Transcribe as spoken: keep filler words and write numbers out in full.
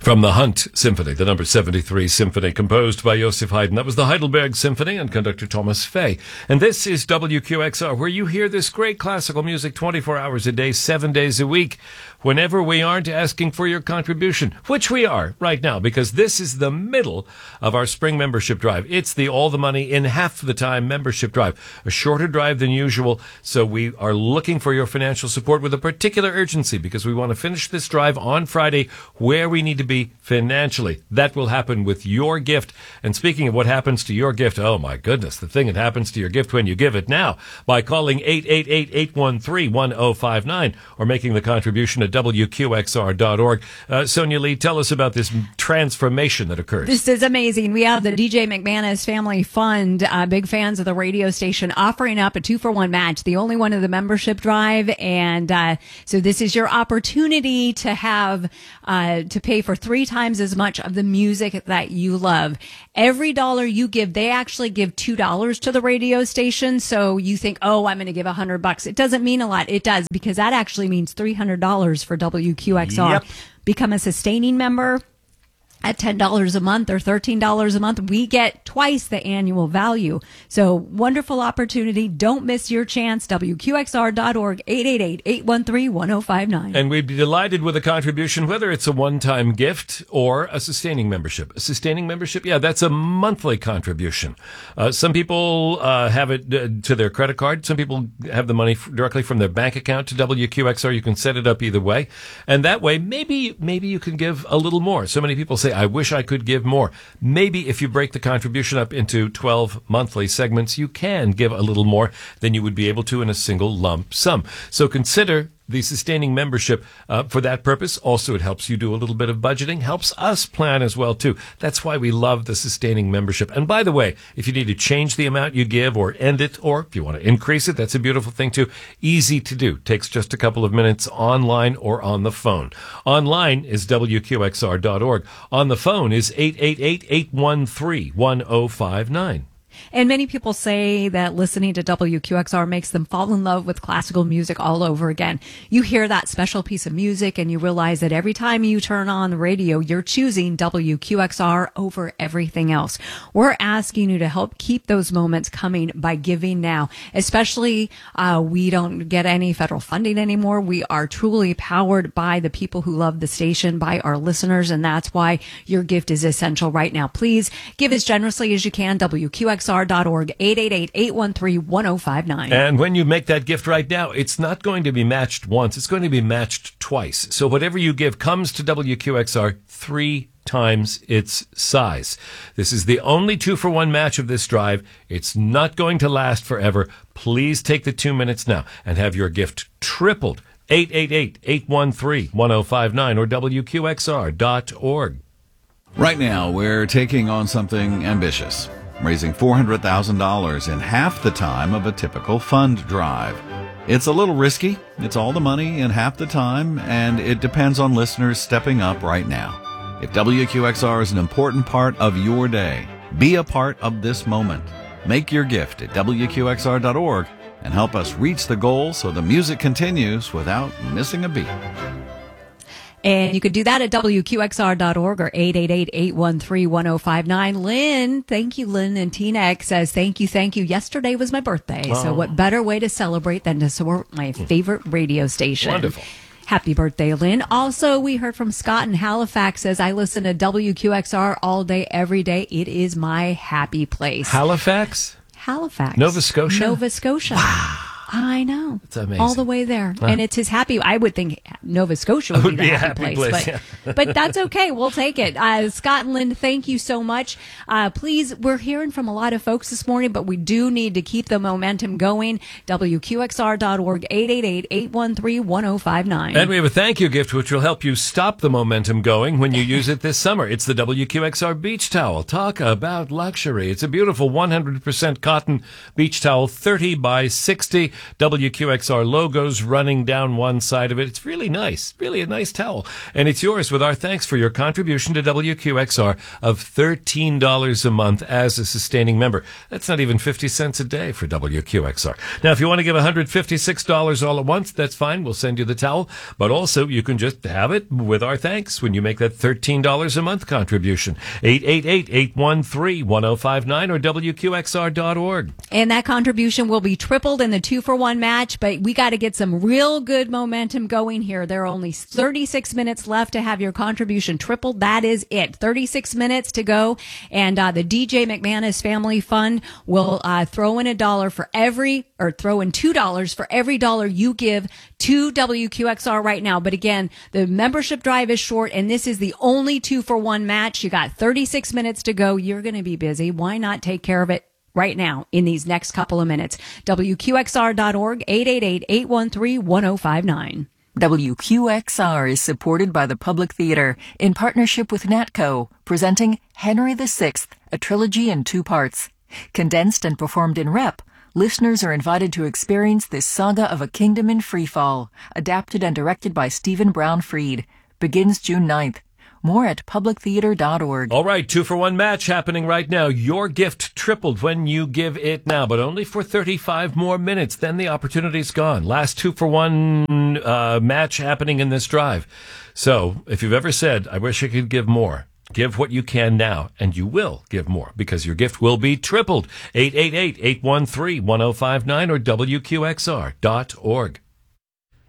From the Hunt Symphony, the number seventy-three Symphony, composed by Joseph Haydn. That was the Heidelberg Symphony and conductor Thomas Fay. And this is W Q X R, where you hear this great classical music twenty-four hours a day, seven days a week, whenever we aren't asking for your contribution, which we are right now, because this is the middle of our spring membership drive. It's the all the money in half the time membership drive, a shorter drive than usual. So we are looking for your financial support with a particular urgency, because we want to finish this drive on Friday where we need to be financially. That will happen with your gift. And speaking of what happens to your gift, oh my goodness, the thing that happens to your gift when you give it now, by calling eight eight eight, eight one three, one oh five nine or making the contribution at W Q X R dot org. Uh, Sonia Lee, tell us about this transformation that occurs. This is amazing. We have the D J McManus Family Fund, uh, big fans of the radio station, offering up a two-for-one match, the only one of the membership drive. And uh, so this is your opportunity to have, uh, to pay for three times as much of the music that you love. Every dollar you give, they actually give two dollars to the radio station. So you think, oh, I'm going to give a hundred bucks. It doesn't mean a lot. It does, because that actually means three hundred dollars for W Q X R. Yep. Become a sustaining member at ten dollars a month or thirteen dollars a month. We get twice the annual value. So wonderful opportunity. Don't miss your chance. W Q X R dot org, eight eight eight, eight one three, one oh five nine. And we'd be delighted with a contribution, whether it's a one-time gift or a sustaining membership. A sustaining membership, yeah, that's a monthly contribution. Uh, some people uh, have it uh, to their credit card. Some people have the money f- directly from their bank account to W Q X R. You can set it up either way. And that way, maybe maybe you can give a little more. So many people say, I wish I could give more. Maybe if you break the contribution up into twelve monthly segments, you can give a little more than you would be able to in a single lump sum. So consider the sustaining membership uh, for that purpose. Also, it helps you do a little bit of budgeting, helps us plan as well, too. That's why we love the sustaining membership. And by the way, if you need to change the amount you give or end it, or if you want to increase it, that's a beautiful thing, too. Easy to do. Takes just a couple of minutes online or on the phone. Online is W Q X R dot org. On the phone is eight eight eight, eight one three, one oh five nine. And many people say that listening to W Q X R makes them fall in love with classical music all over again. You hear that special piece of music and you realize that every time you turn on the radio, you're choosing W Q X R over everything else. We're asking you to help keep those moments coming by giving now. Especially, uh, we don't get any federal funding anymore. We are truly powered by the people who love the station, by our listeners, and that's why your gift is essential right now. Please give as generously as you can. W Q X R dot org, eight eight eight, eight one three, one oh five nine. And when you make that gift right now, it's not going to be matched once. It's going to be matched twice. So whatever you give comes to W Q X R three times its size. This is the only two-for-one match of this drive. It's not going to last forever. Please take the two minutes now and have your gift tripled. eight eight eight, eight one three, one oh five nine or W Q X R dot org. Right now, we're taking on something ambitious, raising four hundred thousand dollars in half the time of a typical fund drive. It's a little risky, it's all the money in half the time, and it depends on listeners stepping up right now. If W Q X R is an important part of your day, be a part of this moment. Make your gift at W Q X R dot org and help us reach the goal so the music continues without missing a beat. And you could do that at W Q X R dot org or eight eight eight, eight one three, one oh five nine. Lynn, thank you, Lynn and T-Neck says, thank you, thank you. Yesterday was my birthday. Oh. So what better way to celebrate than to support my favorite radio station? Wonderful. Happy birthday, Lynn. Also, we heard from Scott in Halifax says, I listen to W Q X R all day, every day. It is my happy place. Halifax? Halifax. Nova Scotia? Nova Scotia. Wow. I know. It's amazing. All the way there. Huh. And it's his happy, I would think Nova Scotia would, would be the be happy, happy place. place but, yeah. but that's okay. We'll take it. Uh, Scott and Lynn, thank you so much. Uh, please, we're hearing from a lot of folks this morning, but we do need to keep the momentum going. W Q X R dot org, eight eight eight, eight one three, one oh five nine. And we have a thank you gift which will help you stop the momentum going when you use it this summer. It's the W Q X R beach towel. Talk about luxury. It's a beautiful one hundred percent cotton beach towel, thirty by sixty. W Q X R logos running down one side of it. It's really nice, really a nice towel. And it's yours with our thanks for your contribution to W Q X R of thirteen dollars a month as a sustaining member. That's not even fifty cents a day for W Q X R. Now, if you want to give one hundred fifty-six dollars all at once, that's fine. We'll send you the towel. But also, you can just have it with our thanks when you make that thirteen dollars a month contribution. eight eight eight, eight one three, one oh five nine or W Q X R dot org. And that contribution will be tripled in the two for one match, but we got to get some real good momentum going here. There are only thirty-six minutes left to have your contribution tripled. That is it. thirty-six minutes to go. And uh, the D J McManus Family Fund will uh, throw in a dollar for every, or throw in two dollars for every dollar you give to W Q X R right now. But again, the membership drive is short, and this is the only two for one match. You got thirty-six minutes to go. You're going to be busy. Why not take care of it right now in these next couple of minutes? W Q X R dot org, eight eight eight, eight one three, one oh five nine. W Q X R is supported by the Public Theater in partnership with NATCO, presenting Henry the Sixth, a trilogy in two parts. Condensed and performed in rep, listeners are invited to experience this saga of a kingdom in freefall, adapted and directed by Stephen Brown Freed. Begins June ninth. More at public theater dot org. All right, two for one match happening right now. Your gift tripled when you give it now, but only for thirty-five more minutes. Then the opportunity's gone. Last two for one uh, match happening in this drive. So if you've ever said, I wish I could give more, give what you can now, and you will give more because your gift will be tripled. eight eight eight, eight one three, one oh five nine or W Q X R dot org.